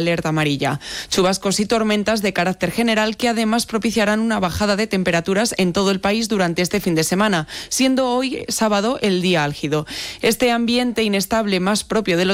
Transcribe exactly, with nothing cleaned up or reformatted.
alerta amarilla. Chubascos y tormentas de carácter general que además propiciarán una bajada de temperaturas en todo el país durante este fin de semana, siendo hoy sábado el día álgido. Este ambiente inestable más propio de los